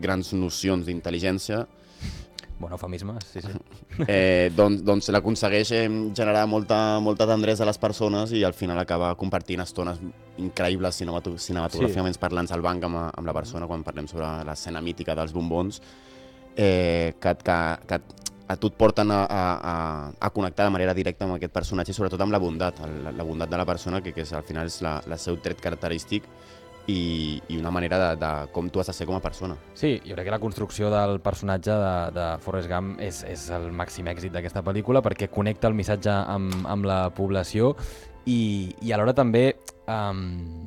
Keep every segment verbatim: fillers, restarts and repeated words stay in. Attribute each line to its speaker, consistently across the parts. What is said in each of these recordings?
Speaker 1: grans nocions d'intel·ligència,
Speaker 2: Bon eufemisme, sí, sí.
Speaker 1: eh, doncs, doncs l'aconsegueix eh, generar molta, molta tendresa a les persones i al final acaba compartint estones increïbles cinematog cinematogràficament sí. parlant al banc amb, amb la persona quan parlem sobre l'escena mítica dels bombons, eh, que, que, que a tu et porten a, a, a connectar de manera directa amb aquest personatge i sobretot amb la bondat, la, la bondat de la persona, que, que és, al final és la, la seu tret característic i, i una manera de, de com tu has de ser com a persona.
Speaker 2: Sí, jo crec que la construcció del personatge de, de Forrest Gump és, és el màxim èxit d'aquesta pel·lícula perquè connecta el missatge amb, amb la població i, i alhora també... Um,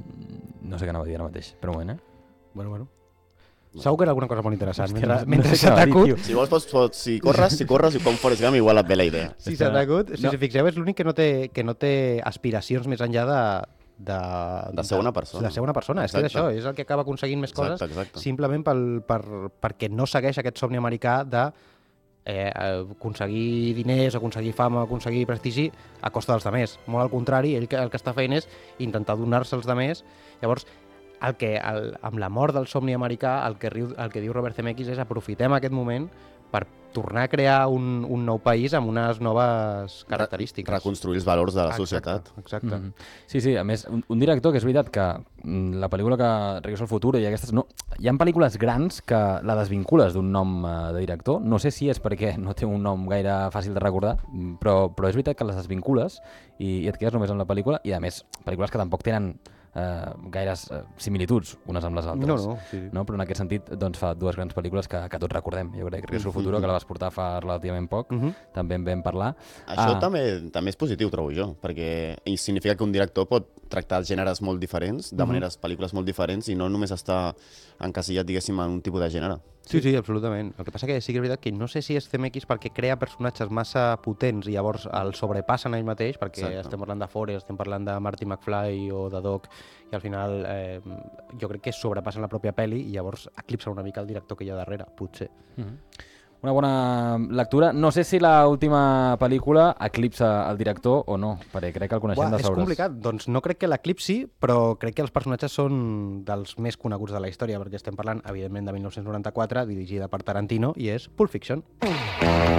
Speaker 2: no sé què anava a dir ara mateix, però un moment, eh?
Speaker 3: Bueno, bueno. Segur que era alguna cosa molt interessant.
Speaker 2: Hòstia,
Speaker 3: mentre
Speaker 2: no,
Speaker 3: mentre
Speaker 2: no sé
Speaker 3: se
Speaker 2: què va dir,
Speaker 3: t'acut...
Speaker 2: tio.
Speaker 1: Si vols, pots, pots, si corres, si corres i com Forrest Gump, igual et ve la idea.
Speaker 3: Si se t'acut, si
Speaker 2: No.
Speaker 3: us fixeu, és l'únic que no té, que no té aspiracions més enllà de... De,
Speaker 1: De ser una persona.
Speaker 3: De ser una persona, és que és això, és el que acaba aconseguint més coses,
Speaker 1: Exacte, exacte.
Speaker 3: simplement pel, per, perquè no segueix aquest somni americà de eh, aconseguir diners, aconseguir fama, aconseguir prestigi a costa dels demés. Molt al contrari, ell que, el que està fent és intentar donar-se als demés. Llavors, el que, el, amb la mort del somni americà, el que, riu, el que diu Robert Zemeckis és aprofitem aquest moment per tornar a crear un, un nou país amb unes noves característiques.
Speaker 1: Reconstruir els valors de la
Speaker 3: Exacte,
Speaker 1: societat.
Speaker 3: Exacte.
Speaker 2: Mm -hmm. Sí, sí, a més, un, un director que és veritat que mm, la pel·lícula que Regreso al Futuro i aquestes... No, hi ha pel·lícules grans que la desvincules d'un nom eh, de director. No sé si és perquè no té un nom gaire fàcil de recordar, però, però és veritat que les desvincules i, i et quedes només amb la pel·lícula i, a més, pel·lícules que tampoc tenen eh, gaires eh, similituds unes amb les altres.
Speaker 3: No, no, sí.
Speaker 2: No? Però en aquest sentit doncs, fa dues grans pel·lícules que, que tots recordem. Jo crec que Regreso al Futuro, que la vas portar fa relativament poc,
Speaker 3: Uh -huh.
Speaker 2: també en vam parlar.
Speaker 1: Això
Speaker 2: Ah.
Speaker 1: també, també és positiu, trobo jo, perquè significa que un director pot tractar els gèneres molt diferents, de
Speaker 3: Uh-huh.
Speaker 1: maneres, pel·lícules molt diferents, i no només està encasillat, diguéssim, en un tipus de gènere.
Speaker 3: Sí, sí, absolutament. El que passa que sí que és veritat que no sé si és Zemeckis perquè crea personatges massa potents i llavors el sobrepassen ell mateix, perquè
Speaker 1: Exacte.
Speaker 3: estem parlant de Forrest, estem parlant de Marty McFly o de Doc, i al final eh, jo crec que sobrepassen la pròpia pel·li i llavors eclipsen una mica el director que hi ha darrere, potser.
Speaker 2: Mm-hmm. Una bona lectura. No sé si l'última pel·lícula eclipsa el director o no, perquè crec que el coneixem
Speaker 3: Buah,
Speaker 2: de
Speaker 3: és
Speaker 2: sobres.
Speaker 3: complicat. Doncs no crec que l'eclipsi, però crec que els personatges són dels més coneguts de la història, perquè estem parlant, evidentment, de mil nou-cents noranta-quatre, dirigida per Tarantino, i és Pulp Fiction.